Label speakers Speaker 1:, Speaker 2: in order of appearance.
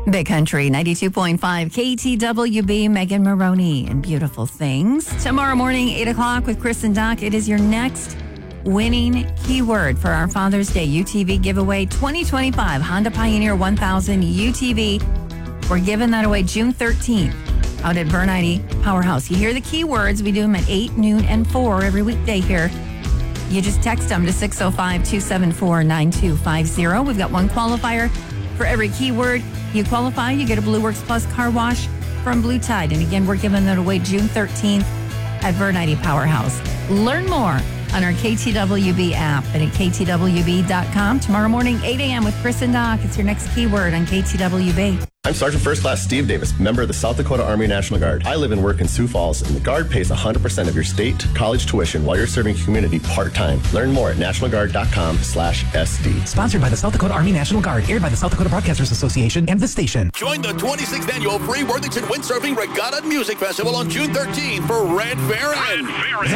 Speaker 1: Big Country 92.5 KTWB, Megan Maroney and Beautiful Things. Tomorrow morning, 8 o'clock with Chris and Doc. It is your next winning keyword for our Father's Day UTV giveaway 2025 Honda Pioneer 1000 UTV. We're giving that away June 13th out at Bernite Powerhouse. You hear the keywords. We do them at 8, noon, and 4 every weekday here. You just text them to 605-274-9250. We've got one qualifier for every keyword. You qualify, you get a Blue Works Plus car wash from Blue Tide. And again, we're giving that away June 13th at Bernite Powerhouse. Learn more on our KTWB app and at ktwb.com. Tomorrow morning, 8 a.m. with Chris and Doc. It's your next keyword on KTWB.
Speaker 2: I'm Sergeant First Class Steve Davis, member of the South Dakota Army National Guard. I live and work in Sioux Falls, and the Guard pays 100% of your state college tuition while you're serving community part-time. Learn more at nationalguard.com/SD.
Speaker 3: Sponsored by the South Dakota Army National Guard, aired by the South Dakota Broadcasters Association and the station.
Speaker 4: Join the 26th Annual Free Worthington Windsurfing Regatta and Music Festival on June 13th for Red Baron.